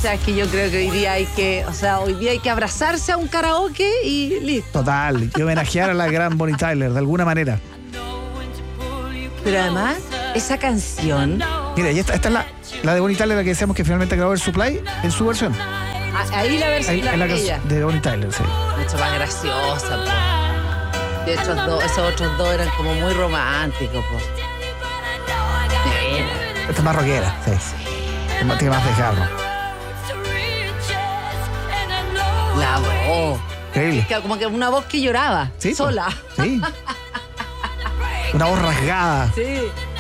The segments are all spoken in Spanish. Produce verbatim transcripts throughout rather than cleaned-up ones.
sea, es que yo creo que hoy día hay que, o sea, hoy día hay que abrazarse a un karaoke y listo. Total, y homenajear a la gran Bonnie Tyler, de alguna manera. Pero además, esa canción... Mira, y esta, esta es la, la de Bonnie Tyler, la que decíamos que finalmente grabó el Supply en su versión. Ahí la versión Ahí, en la ella. de Bonnie Tyler, sí. Mucho más graciosa, po. De hecho, dos, esos otros dos eran como muy románticos, po. Esta es más rockera, sí. Tiene más desgarro. La voz. Increíble. Que como que una voz que lloraba, Sí, sola. pues, sí. Una voz rasgada. Sí.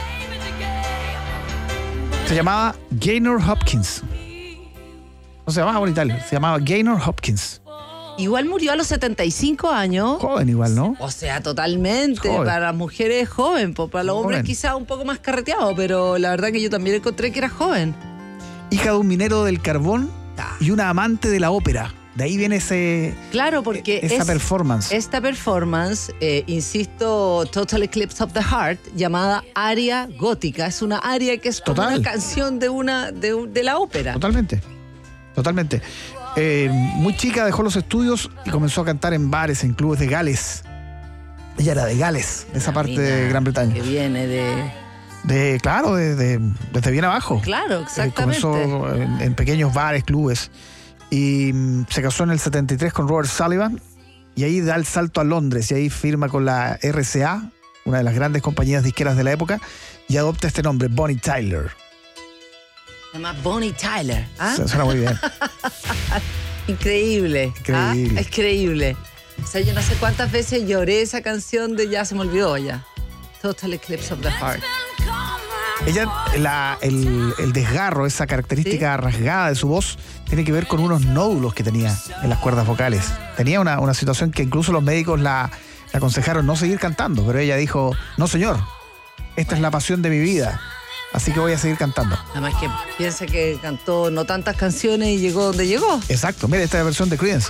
Se llamaba Gaynor Hopkins. No se llamaba Bonnie Tyler, se llamaba Gaynor Hopkins. Igual murió a los setenta y cinco años. Joven igual, ¿no? O sea, totalmente. Joven. Para las mujeres joven, po. Para los hombres Joven. quizá un poco más carreteado, pero la verdad que yo también encontré que era joven. Hija de un minero del carbón y una amante de la ópera. De ahí viene ese, Claro, porque esa es, performance. esta performance, eh, insisto, Total Eclipse of the Heart, llamada aria gótica. Es una aria que es como Total. una canción de, una, de, de la ópera. Totalmente. Totalmente. Eh, muy chica dejó los estudios y comenzó a cantar en bares, en clubes de Gales. Ella era de Gales, esa Una parte mina de Gran Bretaña. Que viene de... De, claro, de, de- desde bien abajo. Claro, Eh, exactamente. comenzó en, en pequeños bares, clubes. Y mm, se casó en el setenta y tres con Robert Sullivan. Y ahí da el salto a Londres. Y ahí firma con la R C A, una de las grandes compañías disqueras de la época. Y adopta este nombre, Bonnie Tyler. Se llama Bonnie Tyler. ¿Ah? Su- Suena muy bien. Increíble. Increíble. ¿Ah? Es creíble. O sea, yo no sé cuántas veces lloré esa canción de ya se me olvidó ya. Total Eclipse of the Heart. Ella, la- el, el desgarro, esa característica rasgada de su voz, tiene que ver con unos nódulos que tenía en las cuerdas vocales. Tenía una, una situación que incluso los médicos la, la aconsejaron no seguir cantando, pero ella dijo, no señor, esta es la pasión de mi vida, así que voy a seguir cantando. Además que piensa que cantó no tantas canciones y llegó donde llegó. Exacto, mira esta versión de Creedence.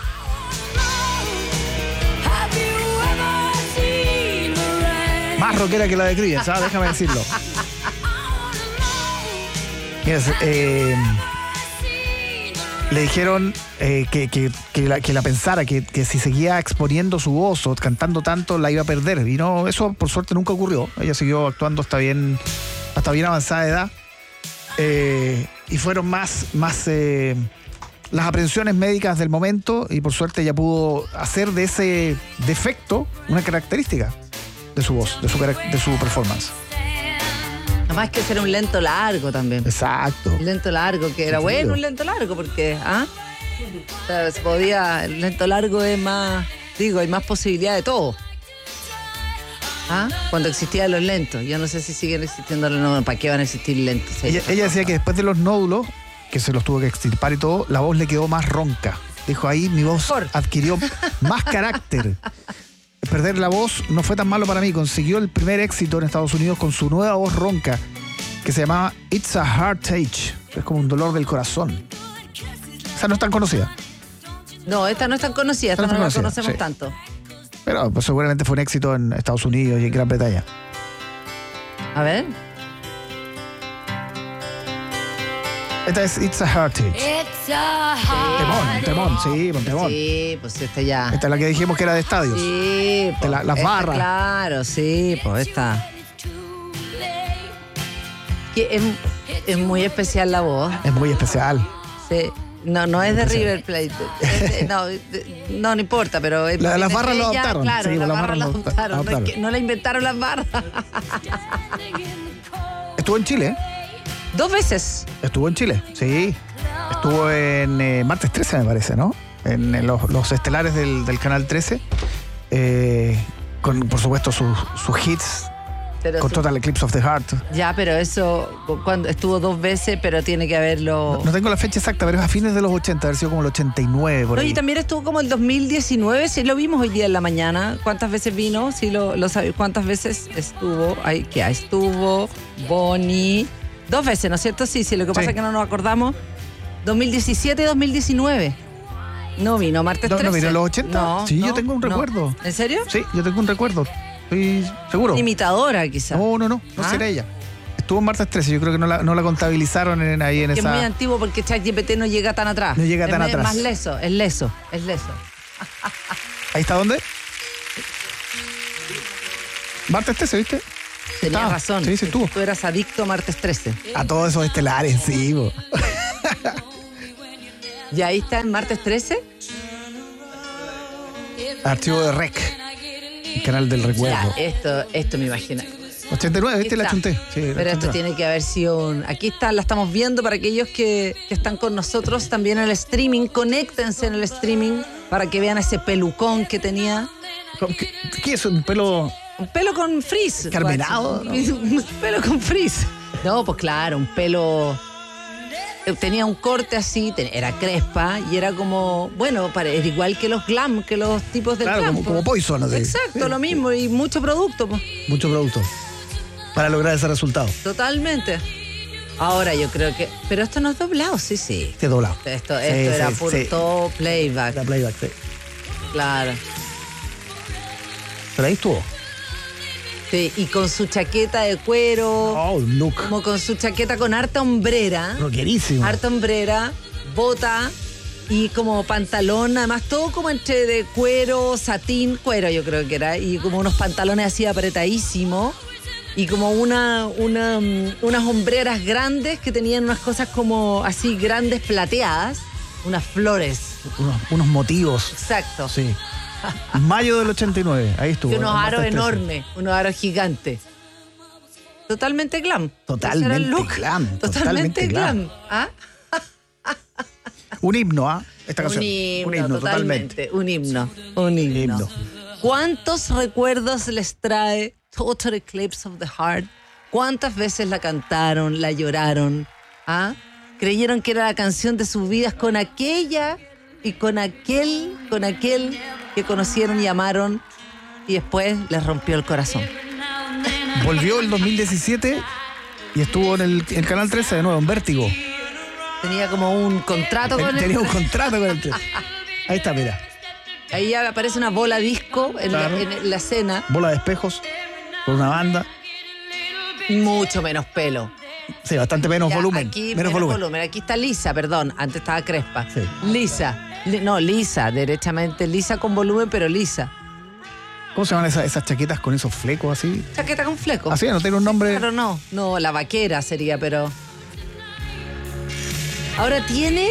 Más rockera que la de Creedence, ¿sabes? Déjame decirlo. Mira, eh, le dijeron eh, que, que, que, la, que la pensara, que, que si seguía exponiendo su voz o cantando tanto la iba a perder. Y no, eso por suerte nunca ocurrió. Ella siguió actuando hasta bien, hasta bien avanzada edad. Eh, y fueron más, más eh, las aprehensiones médicas del momento y por suerte ella pudo hacer de ese defecto una característica de su voz, de su, carac- de su performance. Además que ser un lento largo también. Exacto. Un lento largo, que era Sí, bueno tío. un lento largo, porque, ¿ah? O sea, se podía, el lento largo es más, digo, hay más posibilidad de todo. ¿Ah? Cuando existían los lentos. Yo no sé si siguen existiendo los lentos. ¿Para qué van a existir lentos? Ella, ella decía que después de los nódulos, que se los tuvo que extirpar y todo, la voz le quedó más ronca. Dijo, ahí mi voz Mejor. adquirió más carácter. Perder la voz no fue tan malo para mí. Consiguió el primer éxito en Estados Unidos con su nueva voz ronca, que se llamaba It's a Heartache. Es como un dolor del corazón. O sea, no es tan conocida. No, esta no es tan conocida, esta No no, es tan la conocida, conocemos sí. tanto. Pero pues, seguramente fue un éxito en Estados Unidos y en Gran Bretaña. A ver. Esta es It's a Heartache. Temón, temón, sí, un temón. Sí, pues esta ya. Esta es la que dijimos que era de estadios. Sí, pues, la- las esta, barras. Claro, sí, pues esta. Que es, es muy especial la voz. Es muy especial. Sí. No, no es de Especial. River Plate. Es de- no, de- no, no importa, pero... es- La- las es barras de lo ella, adoptaron. Claro, Sí, las las barras barras lo lo adoptaron. No, es adoptaron. que no la inventaron las barras. Estuvo en Chile, ¿eh? Dos veces. Estuvo en Chile, sí. Estuvo en eh, Martes trece, me parece, ¿no? En, en los, los estelares del, del Canal trece. Eh, con, por supuesto, sus, sus hits. Pero Con su- Total Eclipse of the Heart. Ya, pero eso cuando estuvo dos veces, pero tiene que haberlo... No, no tengo la fecha exacta, pero es a fines de los ochenta, haber sido como el ochenta y nueve, por No, ahí. y también estuvo como el dos mil diecinueve, sí lo vimos hoy día en la mañana. ¿Cuántas veces vino? Sí, lo, lo sabéis. ¿Cuántas veces estuvo? Ahí, que ahí estuvo Bonnie. Dos veces, ¿no es cierto? Sí, sí, lo que pasa Sí. es que no nos acordamos. dos mil diecisiete y dos mil diecinueve. No vino martes ¿No- no trece. vino en los ochenta? No, Sí, yo no, tengo un no. recuerdo. ¿En serio? Sí, yo tengo un recuerdo. Estoy seguro. Imitadora, quizás. No, no, no. No ¿Ah? será ella. Estuvo en martes trece, yo creo que no la, no la contabilizaron en, ahí en que esa... es muy antiguo porque ChatGPT no llega tan atrás. No llega tan es atrás. más leso, es leso, es leso. ¿Ahí está dónde? Martes trece, ¿viste? Tenías Estaba. razón. Sí, sí, estuvo. Tú eras adicto a martes trece. A todos esos estelares, sí. Bo. ¿Y ahí está en martes trece? Archivo de Rec. El canal del recuerdo. Ya, esto, esto me imagino. ochenta y nueve, ¿viste? La Está. chunté. Sí, la Pero esto chunté. tiene que haber sido un... Aquí está, la estamos viendo para aquellos que, que están con nosotros también en el streaming. Conéctense en el streaming para que vean ese pelucón que tenía. ¿Qué, ¿Qué es? ¿Un pelo Un pelo con frizz. carmenado? ¿No? Un pelo con frizz. No, pues claro, un pelo... Tenía un corte así, ten- era crespa y era como, bueno, pare- era igual que los glam, que los tipos del Claro, glam. como, pues. como Poison. ¿No? Exacto, lo mismo y mucho producto, pues. Mucho producto para lograr ese resultado. Totalmente. Ahora yo creo que... Pero esto no es doblado, sí, sí. Este doblado. Esto, Sí, esto era sí, por sí. todo playback. La playback, sí. Claro. Pero ahí estuvo. Sí, y con su chaqueta de cuero, Oh, un look como con su chaqueta con harta hombrera. rockerísimo. Harta hombrera, bota y como pantalón, además todo como entre de cuero, satín, cuero yo creo que era, y como unos pantalones así apretadísimos y como una, una, mm, unas hombreras grandes que tenían unas cosas como así grandes plateadas, unas flores. Unos, unos motivos. Exacto. Sí. Mayo del ochenta y nueve, ahí estuvo. Y unos en martes aros trece. enormes, unos aros gigantes. Totalmente glam. Totalmente Ese era el look. glam, Totalmente, totalmente glam. glam. ¿Ah? Un himno, ¿ah? Esta Un canción. himno, totalmente. Un himno, un himno. Himno. ¿Cuántos recuerdos les trae Total Eclipse of the Heart? ¿Cuántas veces la cantaron, la lloraron? ¿Ah? Creyeron que era la canción de sus vidas con aquella y con aquel, con aquel que conocieron y amaron y después les rompió el corazón. Volvió el dos mil diecisiete y estuvo en el, en el Canal trece de nuevo, en Vértigo. Tenía como un contrato con Tenía el... un contrato con el trece. Ahí está, mira. Ahí aparece una bola disco en, Claro. la, en la escena. Bola de espejos con una banda. Mucho menos pelo. Sí, bastante menos Ya, volumen. Aquí menos, volumen. Aquí está lisa, perdón. Antes estaba crespa. Sí. Lisa. Li- no, lisa, derechamente. Lisa con volumen, pero lisa. ¿Cómo se llaman esas, esas chaquetas con esos flecos así? Chaqueta con fleco. Así, no tiene un nombre. Claro, no. No, la vaquera sería, pero... Ahora tiene...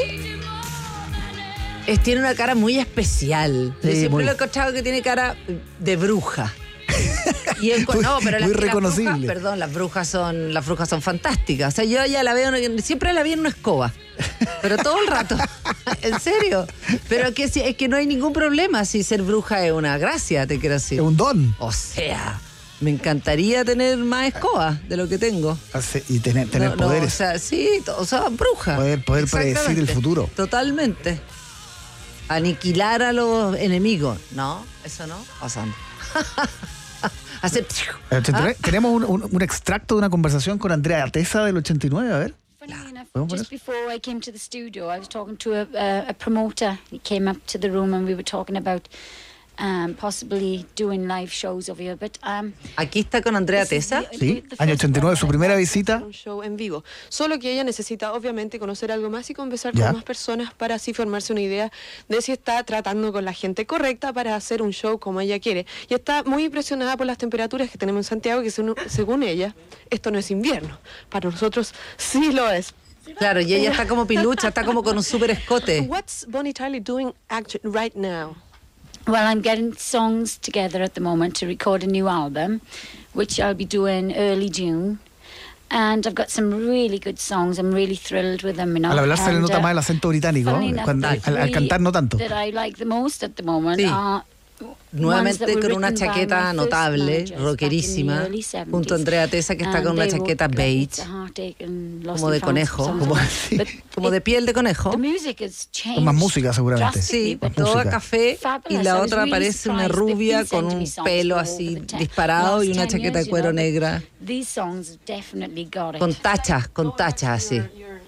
Es, tiene una cara muy especial. Yo Sí, siempre muy. lo he encontrado que tiene cara de bruja. Y el, Muy- no, pero las, muy las reconocible. brujas, perdón, las brujas son las brujas son fantásticas. O sea, yo ya la veo, siempre la vi en una escoba. Pero todo el rato. En serio. Pero que, si- es que no hay ningún problema si ser bruja es una gracia, te quiero decir. Es un don. O sea, me encantaría tener más escobas de lo que tengo. Hace- Y tener, tener No, no, poderes. o sea, sí, to- o sea, bruja. Poder- poder predecir Exactamente. el futuro. Totalmente. Aniquilar a los enemigos. No, eso no. O sea, no. Hacer... El ochenta y nueve. ¿Ah? Tenemos un, un- un extracto de una conversación con Andrea Tesa del ochenta y nueve, a ver. Funny enough, ¿Podemos poner? just before I came to the studio, I was talking to a, a, a promoter. He came up to the room and we were talking about um, possibly doing live shows over here. But um, Aquí está con Andrea this is Tesa. the- Sí, the- the año first ochenta y nueve, one su that I primera saw. visita. un show en vivo. Solo que ella necesita obviamente conocer algo más y conversar Ya. con más personas para así formarse una idea de si está tratando con la gente correcta para hacer un show como ella quiere. Y está muy impresionada por las temperaturas que tenemos en Santiago, que según, según ella, esto no es invierno. Para nosotros sí lo es. Claro, y ella está como pilucha, está como con un super escote. What's Bonnie Tyler doing actu- right now? Well, I'm getting songs together at the moment to record a new album, which I'll be doing early June. And I've got some really good songs. I'm really thrilled with them. You know? Al hablar se le And, nota uh, más el acento británico, funny ¿no? enough, Cuando- the al, al three cantar no tanto. That I like the most at the moment Sí. are Nuevamente ones that con were una written by chaqueta my first notable, managers back in the rockerísima, early seventies. junto a Andrea Tesa, que está And con una they chaqueta wrote beige, It's a Heartache and Lost como de and Found conejo, songs como, like sí. that. But como de it- piel de conejo. The music has changed Con más música, seguramente. drastically, Sí, but toda música. café y Fabulous. la I was otra really parece una surprised. rubia They've been con sending un me songs pelo all así over the ten- disparado y last una ten chaqueta de years, cuero you know, but negra, These songs definitely got it. con tachas, con tachas así. Your, your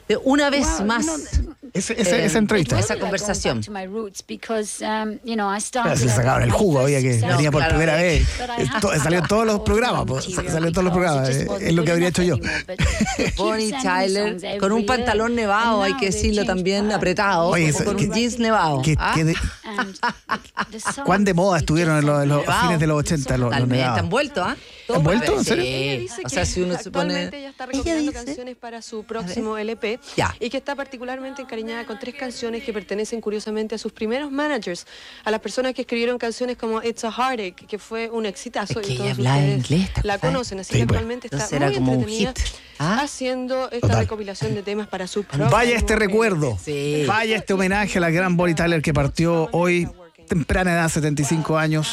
de una vez Well, más. no, Ese, ese, Eh, esa entrevista. esa conversación. To my roots because, um, you know, I started Pero se le sacaron el jugo, había que No, venía por claro, primera había vez. But I Esto- have to salió en todos los have programas, all pues, the salió en todos los material programas. because it eh, just Es lo que wasn't habría hecho yo. good enough anymore, but Bonnie keep sending Tyler songs every con un year. pantalón nevado, And hay now que they've decirlo changed también, patterns. apretado, Oye, o eso- con que- un jeans nevado. Que, ¿Ah? que de- And the songs ¿Cuán de moda you estuvieron en los, en los Nevado. fines de los ochenta los, los Totalmente, nevados? han vuelto, ¿ah? ¿Han vuelto? ¿En serio? Ella Sí. dice O que sea, si uno se pone... actualmente ella está Ella recopilando dice- canciones para su próximo L P Ya. y que está particularmente encariñada con tres canciones que pertenecen curiosamente a sus primeros managers, a las personas que escribieron canciones como It's a Heartache, que fue un exitazo Es que y todos ella hablaba ustedes inglés, ¿te la acordás? conocen, así Sí, que pues. actualmente está Entonces era muy como un entretenida hit. ¿Ah? haciendo esta Total. recopilación de temas para su próximo Vaya este L P. recuerdo, Sí. vaya este homenaje a la gran Bonnie Tyler que partió hoy, temprana edad, setenta y cinco años.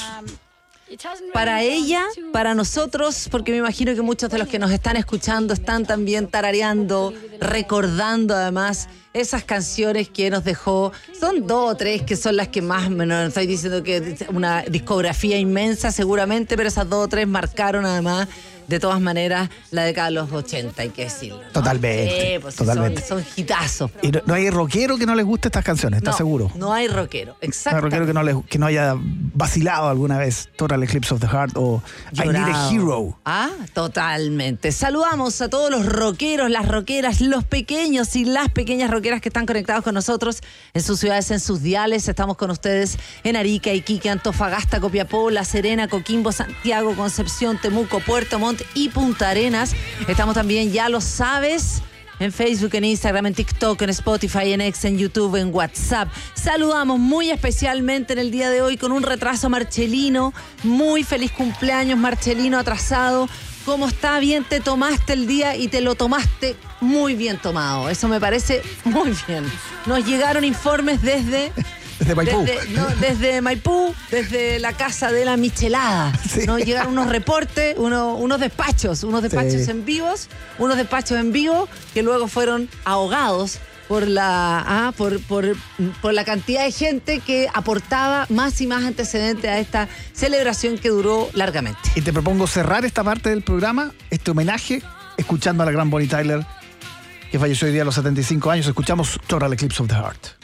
It hasn't really Para gone ella, too- para nosotros, porque me imagino que muchos de los que nos están escuchando están también tarareando, recordando además esas canciones que nos dejó. Son dos o tres que son las que más, no estoy diciendo que es una discografía inmensa seguramente, pero esas dos o tres marcaron además de todas maneras la década de los ochenta, hay que decirlo, ¿no? Totalmente, Sí, pues sí, totalmente. Son, son hitazos. Y no, no hay rockero que no les guste estas canciones, ¿estás No, seguro? No hay rockero, No hay exacto. rockero que no, les- que no haya vacilado alguna vez Total Eclipse of the Heart o I Need a Hero. Ah, totalmente. Saludamos a todos los rockeros, las rockeras, los pequeños y las pequeñas rockeras que están conectados con nosotros en sus ciudades, en sus diales. Estamos con ustedes en Arica, Iquique, Antofagasta, Copiapó, La Serena, Coquimbo, Santiago, Concepción, Temuco, Puerto Montt y Punta Arenas. Estamos también, ya lo sabes, en Facebook, en Instagram, en TikTok, en Spotify, en X, en YouTube, en WhatsApp. Saludamos muy especialmente en el día de hoy con un retraso a Marcelino. Muy feliz cumpleaños, Marcelino, atrasado. ¿Cómo está? Bien, te tomaste el día y te lo tomaste muy bien tomado. Eso me parece muy bien. Nos llegaron informes desde... Desde Maipú. Desde, no, desde Maipú, desde la casa de la Michelada. Sí. Nos llegaron unos reportes, uno- unos despachos, unos despachos Sí. en vivos, unos despachos en vivo que luego fueron ahogados por la, ah, por, por, por la cantidad de gente que aportaba más y más antecedentes a esta celebración que duró largamente. Y te propongo cerrar esta parte del programa, este homenaje, escuchando a la gran Bonnie Tyler, que falleció hoy día a los setenta y cinco años. Escuchamos Total Eclipse of the Heart.